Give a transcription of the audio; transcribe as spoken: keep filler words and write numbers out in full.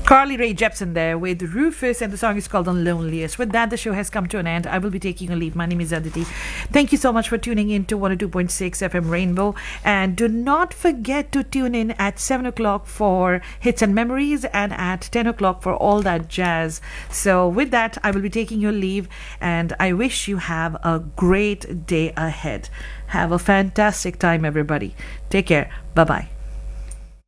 Carly Rae Jepsen there with Rufus, and the song is called Unloneliest. With that, the show has come to an end. I will be taking a leave. My name is Aditi. Thank you so much for tuning in to one oh two point six F M Rainbow. And do not forget to tune in at seven o'clock for Hits and Memories and at ten o'clock for All That Jazz. So with that, I will be taking your leave, and I wish you have a great day ahead. Have a fantastic time, everybody. Take care. Bye-bye.